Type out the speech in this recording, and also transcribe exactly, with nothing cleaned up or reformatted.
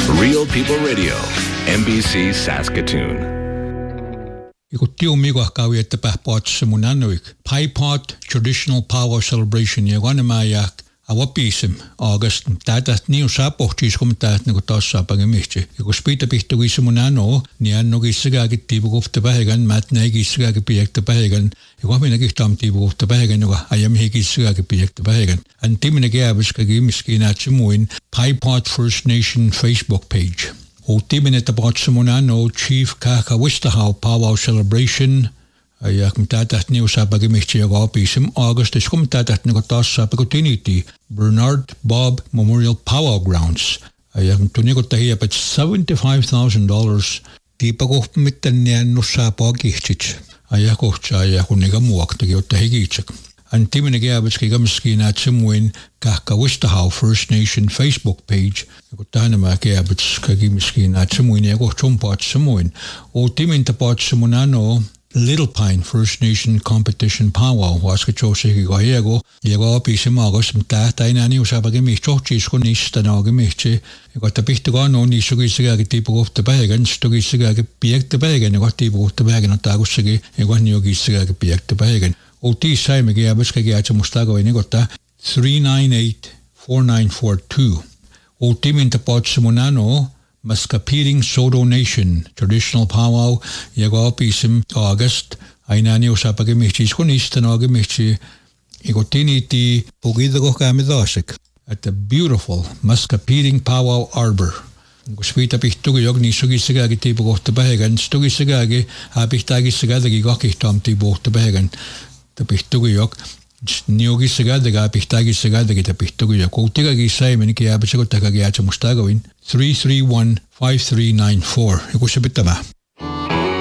Real People Radio, M B C Saskatoon. Ikutti umiko kawi että pähpaatse mun annoik. Paipot Traditional Power Celebration ja vanemaaja avapisim August. Tätä niin saapohtis kun tätä niinku taas saapage mihti. Ja kun spita pihtuisi mun anno, niin anno kissakin tiipukufta pähegän, mät näin kissakin piektä pähegän. Ja kun minä kihtaam tiipukufta pähegän, joka ajamihin kissakin piektä pähegän. An timinen kääviskakin miskiin näetse muin Paipot First Nation Facebook page. Utimin että paatsi mun anno Chief Kaka Wistahau Powwow Celebration. Ja kun tätä niin saapage mihti joka opisim Augustis, kun tätä niin taas saapage tiniti Bernard Bob Memorial Powwow Grounds. Ja kun tuon niin tähiäpät seventy-five thousand dollars tiipakohta mitten niännu saapaa kihtsit. Ja kohtsaa ja kun niitä muoktakin, jotta he kiitsek. An timinen käävätski kamskiin näet semmoin Kaka Wistahau First Nation Facebook page. Ja kun tähän mä käävätski miskiin näet semmoin ja kohta sompaat semmoin. O timin tapaat semmoin anoo Little Pine First Nation Competition Powwow, vaska tjousikin kahiego, ja kun opisi maakas, mutta täinä niin useapakin mihtohtis, kun niistä naakin mihti, ja kun pihtukaan on niissä kissakin tiipukohta päivän, sitten kissakin piektä päivän, ja kun tiipukohta päivän on taakussakin, ja kun niin on kissakin piektä päivän. Otis saimmekin ja väskäkin aitse musta takoin, niin kun three nine eight four nine four two. Otimin tapaatse mun anoo, Maskapiring Sodo Nation Traditional Powwow ja kun opisim August aina niin useapakin mihtis kun niistä naakin mihti ja kun tiniti pukita kohkaamme taasek että beautiful Maskapiring Powwow Arbor kun svita pihtukin jok niissä kissakäkin tiipukohta pähekän stukissakäkin hän pihtääkin säkätäkin kakihtaam tiipukohta pähekän että pihtukin jok niukissa käydäkään pihtääkissä käydäkin ja pihtukin ja kuutikakin saimenikin jääpä se kun täkäkin jäätsä musta aikoin three three one five three nine four ja kun se pitämään.